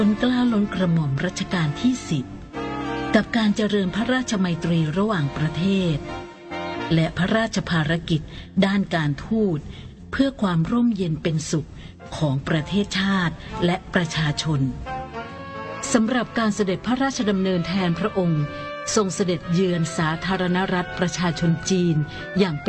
ล้นเกล้าล้นกระหม่อมรัชกาลที่10กับการเจริญพระราชไมตรีระหว่างประเทศและพระราชภารกิจด้านการทูตเพื่อความร่มเย็นเป็นสุขของประเทศชาติและประชาชนสำหรับการเสด็จพระราชดำเนินแทนพระองค์ทรงเสด็จเยือนสาธารณรัฐประชาชนจีนอย่างเป็น